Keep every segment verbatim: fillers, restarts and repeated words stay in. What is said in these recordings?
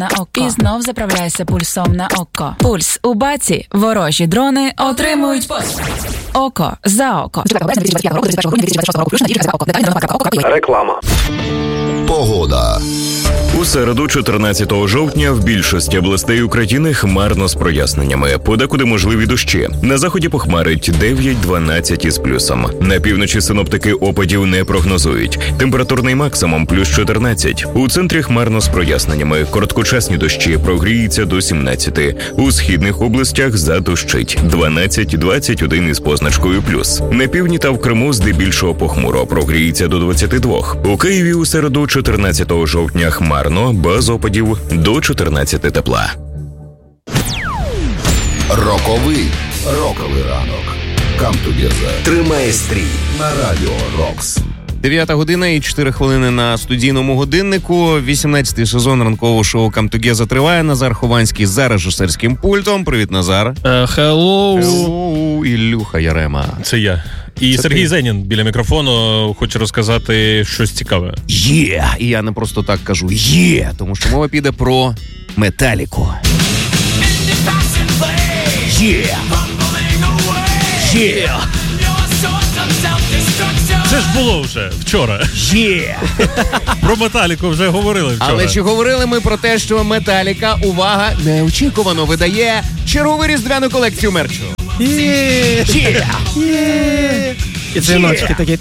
на око. І знов заправляйся пульсом на око. Пульс у баці, ворожі дрони отримують поспіль. Око за око. Реклама. Погода. У середу, чотирнадцятого жовтня, в більшості областей України хмарно з проясненнями. Подекуди можливі дощі. На заході похмарить дев'ять-дванадцять із плюсом. На півночі синоптики опадів не прогнозують. Температурний максимум плюс чотирнадцять. У центрі хмарно з проясненнями. Короткочасні дощі, прогріється до сімнадцяти. У східних областях задощить. дванадцять-двадцять один із позначкою плюс. На півдні та в Криму здебільшого похмуро, прогріється до двадцяти двох. У Києві у середу, чотирнадцятого жовтня, хмарно, без опадів, до чотирнадцяти тепла. Роковий. Роковий ранок. Come together. Тримає стрій. На радіо Рокс. дев'ята година і чотири хвилини на студійному годиннику. вісімнадцятий сезон ранкового шоу Come Together триває. Назар Хованський за режисерським пультом. Привіт, Назар. Хеллоу. Uh, Hello, Ілюха Ярема. Це я. І Це Сергій ти. Зенін біля мікрофону хоче розказати щось цікаве. Є! І я не просто так кажу є, тому що мова піде про Металіку. Є! Є! Це ж було вже вчора. Є! Про Металіку вже говорили вчора. Але чи говорили ми про те, що Металіка, увага, неочікувано видає чергову різдвяну колекцію мерчу? Є! Є! Є! І дзвіночки такі.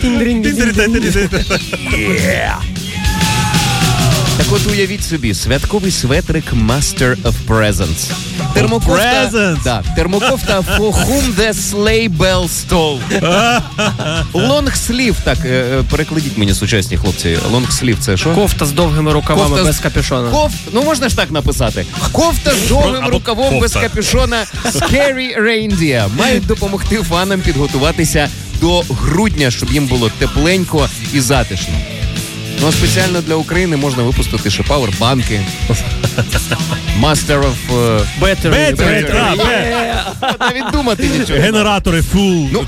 Є! Так от уявіть собі, святковий светрик Master of Presents. Термокофта, Presents? да, термокофта For whom the sleigh bell stole. Лонгслів, так, е, перекладіть мені, сучасні хлопці. Лонгслів це що? Кофта з довгими рукавами Кофта з- без капюшона. Коф... Ну можна ж так написати. Кофта з довгим Або рукавом без кофта. капюшона Scary Reindeer мають допомогти фанам підготуватися до грудня, щоб їм було тепленько і затишно. Ну а спеціально для України можна випустити ще пауербанки. Master of... Uh... Бетер. Battery, да, От навіть думати нічого. Генератори фул. Ну.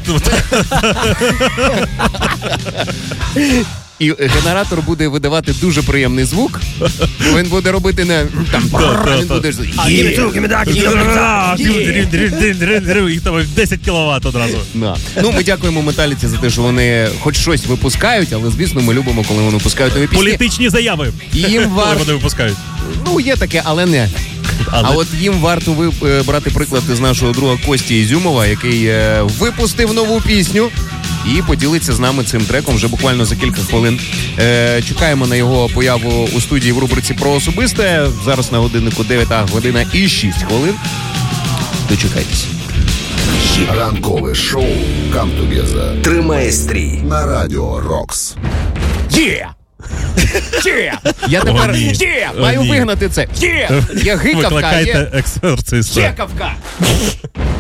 І генератор буде видавати дуже приємний звук. Він буде робити не там, він буде Їх там десять кіловат одразу. Да. Ну, ми дякуємо Металіці за те, що вони хоч щось випускають, але, звісно, ми любимо, коли вони випускають нові пісні. Політичні заяви. І їм Коли варто... вони випускають. Ну, є таке, але не. Але... А от їм варто ви, е, брати приклад із нашого друга Кості Ізюмова, який е, випустив нову пісню і поділиться з нами цим треком вже буквально за кілька хвилин. Е, чекаємо на його появу у студії в рубриці про особисте. Зараз на годиннику дев'ята година і шість хвилин. Дочекайтесь. Ранкове шоу Come together. Тримає стрій. На радіо Рокс. Є! Є! Я тепер О, ні. є! О, Маю ні. вигнати це. Є! Є гикавка, Викликайте є екзорциста. чекавка.